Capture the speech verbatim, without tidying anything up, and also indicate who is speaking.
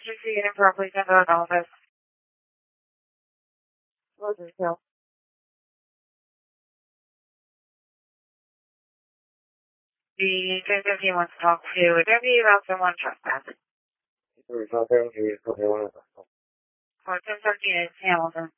Speaker 1: emergency unit for our police and an office. Rosersville. The ten fifteen wants to talk to a deputy about someone trespassing. For ten thirteen is Hamilton.